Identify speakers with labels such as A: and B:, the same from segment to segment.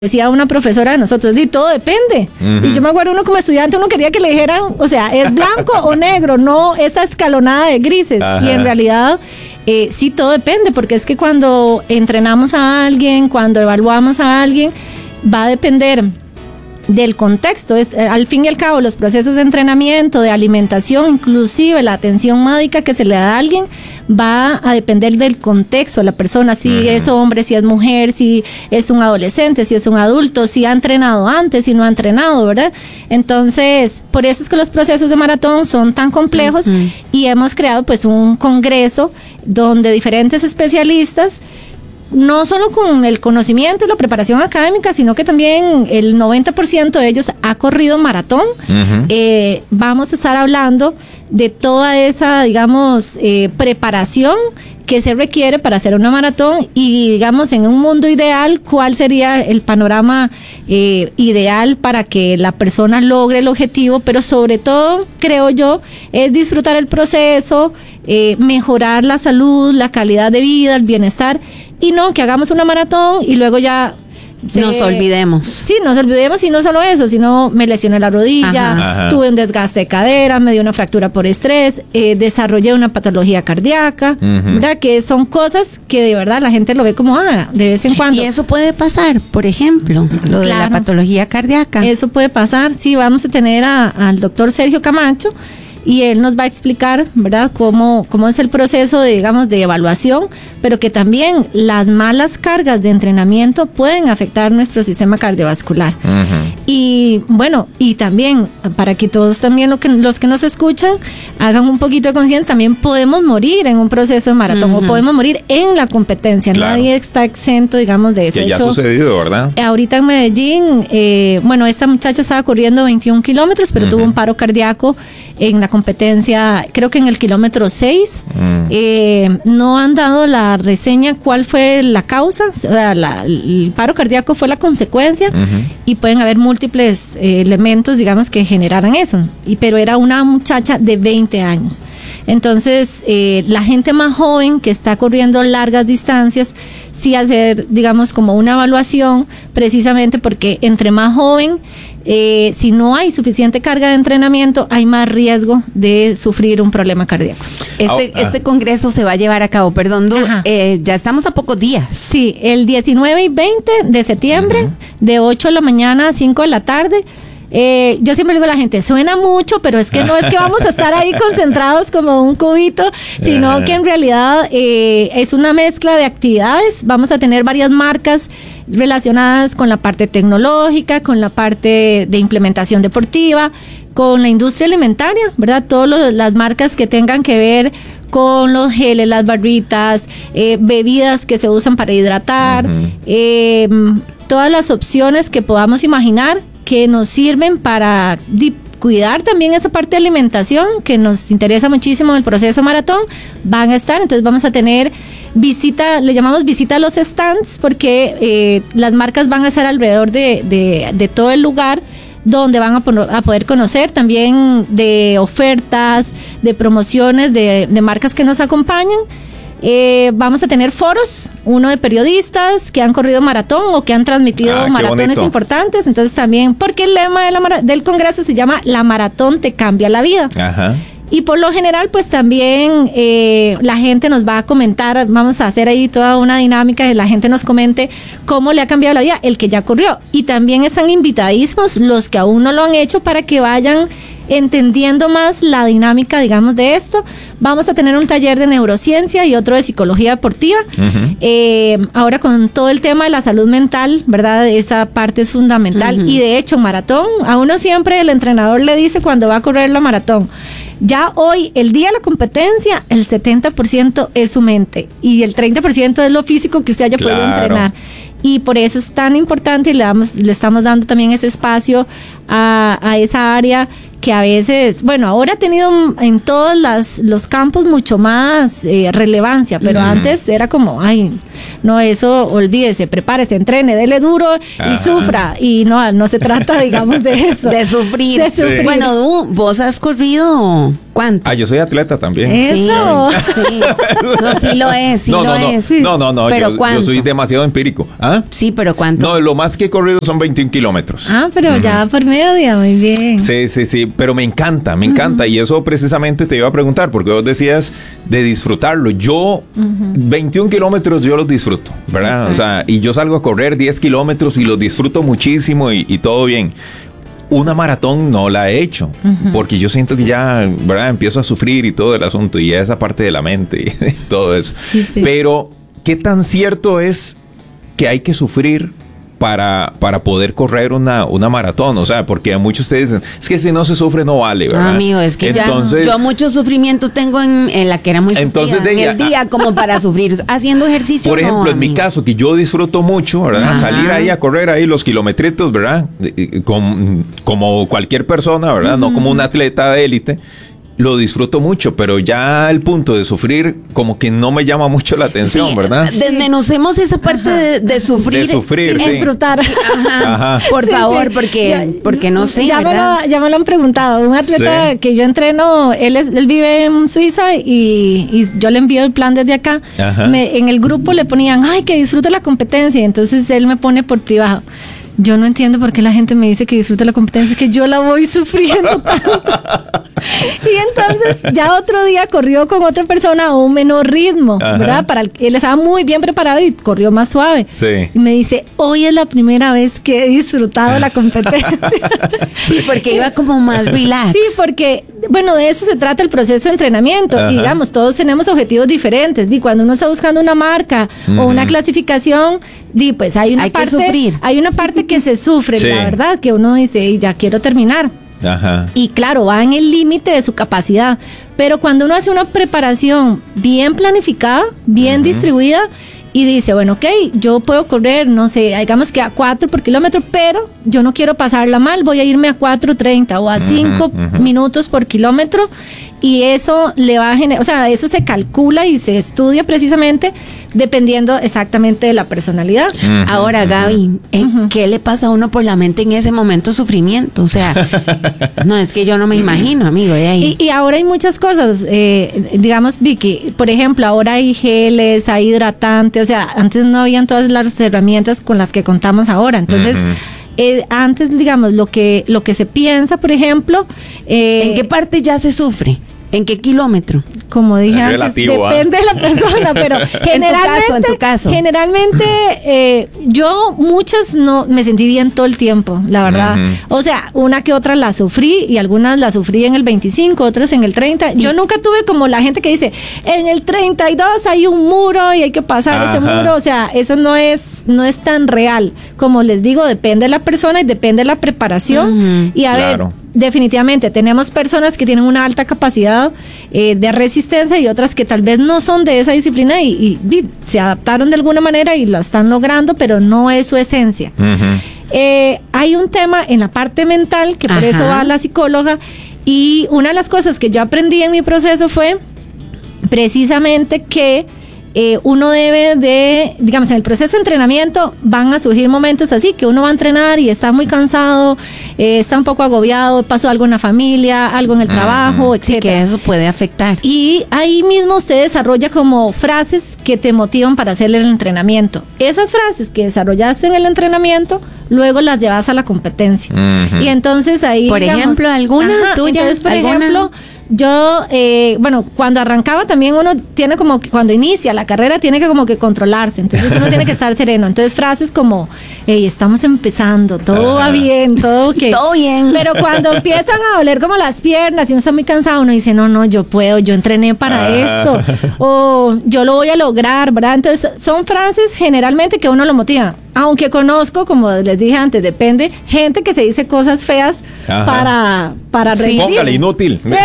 A: decía una profesora de nosotros, y todo depende. Y yo me acuerdo, uno como estudiante, uno quería que le dijeran, o sea, es blanco o negro, no esa escalonada de grises. Y en realidad, sí, todo depende, porque es que cuando entrenamos a alguien, cuando evaluamos a alguien, va a depender del contexto. Al fin y al cabo, los procesos de entrenamiento, de alimentación, inclusive la atención médica que se le da a alguien, va a depender del contexto de la persona, si es hombre, si es mujer, si es un adolescente, si es un adulto, si ha entrenado antes, si no ha entrenado, ¿verdad? Entonces, por eso es que los procesos de maratón son tan complejos y hemos creado pues un congreso donde diferentes especialistas, no solo con el conocimiento y la preparación académica, sino que también el 90% de ellos ha corrido maratón. Vamos a estar hablando de toda esa, digamos, preparación que se requiere para hacer una maratón y, digamos, en un mundo ideal, ¿cuál sería el panorama ideal para que la persona logre el objetivo? Pero sobre todo, creo yo, es disfrutar el proceso, mejorar la salud, la calidad de vida, el bienestar, y no que hagamos una maratón y luego ya
B: nos olvidemos.
A: Sí, nos olvidemos, y no solo eso, sino me lesioné la rodilla, tuve un desgaste de cadera, me dio una fractura por estrés, desarrollé una patología cardíaca, ¿verdad? Que son cosas que de verdad la gente lo ve como, de vez en cuando.
B: Y eso puede pasar, por ejemplo, lo de la patología cardíaca.
A: Eso puede pasar, sí, vamos a tener al doctor Sergio Camacho, y él nos va a explicar, ¿verdad?, cómo es el proceso de, digamos, de evaluación, pero que también las malas cargas de entrenamiento pueden afectar nuestro sistema cardiovascular. Y bueno, y también, para que todos también los que nos escuchan hagan un poquito de conciencia, también podemos morir en un proceso de maratón, o podemos morir en la competencia. Claro. Nadie está exento, digamos, de eso.
C: Que ya ha sucedido, ¿verdad?
A: Ahorita en Medellín, bueno, esta muchacha estaba corriendo 21 kilómetros, pero tuvo un paro cardíaco en la competencia, creo que en el kilómetro 6. No han dado la reseña cuál fue la causa, o sea, el paro cardíaco fue la consecuencia, y pueden haber múltiples elementos, digamos, que generaran eso. Pero era una muchacha de 20 años. Entonces, la gente más joven que está corriendo largas distancias, sí hacer, digamos, como una evaluación, precisamente porque entre más joven, si no hay suficiente carga de entrenamiento, hay más riesgo de sufrir un problema cardíaco.
B: Este congreso se va a llevar a cabo, perdón, ya estamos a pocos días.
A: Sí, el 19 y 20 de septiembre, de 8 de la mañana a 5 de la tarde. Yo siempre digo a la gente, suena mucho, pero es que no es que vamos a estar ahí concentrados como un cubito, sino que en realidad es una mezcla de actividades. Vamos a tener varias marcas relacionadas con la parte tecnológica, con la parte de implementación deportiva, con la industria alimentaria, ¿verdad? Todas las marcas que tengan que ver con los geles, las barritas, bebidas que se usan para hidratar, todas las opciones que podamos imaginar que nos sirven para cuidar también esa parte de alimentación que nos interesa muchísimo en el proceso maratón, van a estar. Entonces vamos a tener visita, le llamamos visita a los stands, porque las marcas van a estar alrededor de todo el lugar, donde van a poder conocer también de ofertas, de promociones, de marcas que nos acompañan. Vamos a tener foros, uno de periodistas que han corrido maratón o que han transmitido maratones importantes. Entonces también, porque el lema del congreso se llama La Maratón te cambia la vida. Y por lo general, pues también la gente nos va a comentar, vamos a hacer ahí toda una dinámica que la gente nos comente cómo le ha cambiado la vida el que ya corrió. Y también están invitadísimos los que aún no lo han hecho para que vayan entendiendo más la dinámica, digamos, de esto. Vamos a tener un taller de neurociencia y otro de psicología deportiva. Ahora con todo el tema de la salud mental, ¿verdad? Esa parte es fundamental. Y de hecho, maratón, a uno siempre el entrenador le dice cuando va a correr la maratón, ya hoy, el día de la competencia, el 70% es su mente y el 30% es lo físico que usted haya podido entrenar. Y por eso es tan importante, y le estamos dando también ese espacio a esa área que a veces, bueno, ahora ha tenido en todos los campos mucho más relevancia, pero antes era como, ay, no, eso olvídese, prepárese, entrene, dele duro y sufra, y no se trata, digamos, de eso.
B: De sufrir.
A: Sí.
B: Bueno, vos has corrido, ¿cuánto?
C: Yo soy atleta también.
A: Eso.
B: Sí. No, sí lo es, es.
C: No,
B: ¿Pero
C: yo soy demasiado empírico. ¿Ah?
B: Sí, pero ¿cuánto?
C: No, lo más que he corrido son 21 kilómetros.
A: Pero ya por mediodía, muy bien.
C: Sí, pero me encanta, y eso precisamente te iba a preguntar, porque vos decías de disfrutarlo. Yo, 21 kilómetros yo los disfruto, ¿verdad? Exacto. O sea, y yo salgo a correr 10 kilómetros y los disfruto muchísimo y todo bien. Una maratón no la he hecho, porque yo siento que ya, ¿verdad? Empiezo a sufrir y todo el asunto, y esa parte de la mente y todo eso. Sí. Pero, ¿qué tan cierto es que hay que sufrir para poder correr una maratón? O sea, porque a muchos ustedes dicen, es que si no se sufre no vale, ¿verdad?
B: Amigo, es que entonces, yo mucho sufrimiento tengo en la que era muy sufrida, en el día como para sufrir, haciendo ejercicio.
C: Por ejemplo, en mi caso, que yo disfruto mucho, ¿verdad? Salir ahí a correr ahí los kilometritos, ¿verdad? Como cualquier persona, ¿verdad? No como un atleta de élite. Lo disfruto mucho, pero ya el punto de sufrir como que no me llama mucho la atención, ¿verdad?
B: Desmenucemos esa parte de sufrir.
C: De sufrir,
A: y disfrutar.
B: Ajá. Por favor, porque no sé,
A: ya me lo han preguntado. Un atleta que yo entreno, él vive en Suiza y yo le envío el plan desde acá. En el grupo le ponían, ay, que disfrute la competencia. Entonces él me pone por privado. Yo no entiendo por qué la gente me dice que disfrute la competencia, es que yo la voy sufriendo tanto. Y entonces ya otro día corrió con otra persona a un menor ritmo, ¿verdad? Él estaba muy bien preparado y corrió más suave. Sí. Y me dice, hoy es la primera vez que he disfrutado la competencia.
B: Sí, porque iba como más relax.
A: Sí, porque, bueno, de eso se trata el proceso de entrenamiento. Y digamos, todos tenemos objetivos diferentes. Cuando uno está buscando una marca o una clasificación, pues hay una parte,
B: que sufrir.
A: Hay una parte que se sufre, la verdad, que uno dice, ya quiero terminar. Y claro, va en el límite de su capacidad, pero cuando uno hace una preparación bien planificada, bien distribuida, y dice, bueno, ok, yo puedo correr, no sé, digamos que a 4 por kilómetro, pero yo no quiero pasarla mal, voy a irme a 4:30 o a 5 minutos por kilómetro, y eso le va a generar, o sea, eso se calcula y se estudia precisamente dependiendo exactamente de la personalidad.
B: Ahora, Gaby, ¿qué le pasa a uno por la mente en ese momento de sufrimiento? O sea, no, es que yo no me imagino, amigo, de ahí.
A: Y ahora hay muchas cosas, digamos, Vicky, por ejemplo, ahora hay geles, hay hidratantes, o sea, antes no habían todas las herramientas con las que contamos ahora, entonces... antes, digamos, lo que se piensa, por ejemplo...
B: ¿En qué parte ya se sufre? ¿En qué kilómetro?
A: Como dije antes, relativo, depende de la persona, pero generalmente...
B: En tu caso.
A: Generalmente, yo muchas no me sentí bien todo el tiempo, la verdad. O sea, una que otra la sufrí, y algunas la sufrí en el 25, otras en el 30. Yo nunca tuve como la gente que dice, en el 32 hay un muro y hay que pasar ese muro. O sea, eso no es tan real. Como les digo, depende de la persona y depende de la preparación. Y a ver... Definitivamente, tenemos personas que tienen una alta capacidad de resistencia y otras que tal vez no son de esa disciplina y se adaptaron de alguna manera y lo están logrando, pero no es su esencia. Hay un tema en la parte mental, que por eso va la psicóloga, y una de las cosas que yo aprendí en mi proceso fue precisamente que uno debe de, digamos, en el proceso de entrenamiento van a surgir momentos así, que uno va a entrenar y está muy cansado, está un poco agobiado, pasó algo en la familia, algo en el trabajo, etcétera.
B: Sí, que eso puede afectar.
A: Y ahí mismo se desarrolla como frases que te motivan para hacer el entrenamiento. Esas frases que desarrollaste en el entrenamiento, luego las llevas a la competencia. Y entonces ahí,
B: por ejemplo, ¿alguna tuya?
A: Entonces, por ejemplo... Yo, bueno, cuando arrancaba también uno tiene como que cuando inicia la carrera tiene que como que controlarse, entonces uno tiene que estar sereno. Entonces frases como, hey, estamos empezando, todo va bien, todo okay.
B: Todo bien.
A: Pero cuando empiezan a doler como las piernas y uno está muy cansado, uno dice, no, yo puedo, yo entrené para esto, o yo lo voy a lograr, ¿verdad? Entonces son frases generalmente que uno lo motiva. Aunque conozco, como les dije antes, depende, gente que se dice cosas feas para rendir.
C: Póngale, inútil.
A: Sí,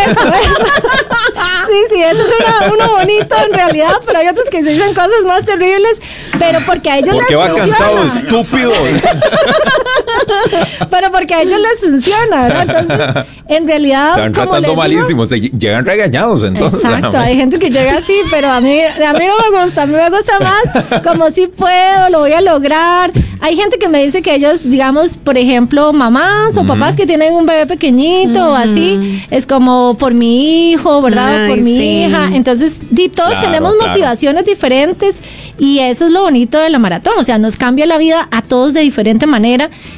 A: eso es uno bonito en realidad, pero hay otros que se dicen cosas más terribles, pero porque a ellos
C: porque va cansado, estúpido.
A: pero porque a ellos les funciona, ¿verdad? Entonces, en realidad,
C: se van tratando malísimos, se llegan regañados entonces.
A: Exacto, hay gente que llega así, pero a mí no me gusta, a mí me gusta más como si puedo, lo voy a lograr. Hay gente que me dice que ellos, digamos, por ejemplo, mamás o papás que tienen un bebé pequeñito o así, es como por mi hijo, ¿verdad?
B: Ay,
A: por mi
B: sí.
A: hija. Entonces, todos tenemos motivaciones diferentes y eso es lo bonito de la maratón. O sea, nos cambia la vida a todos de diferente manera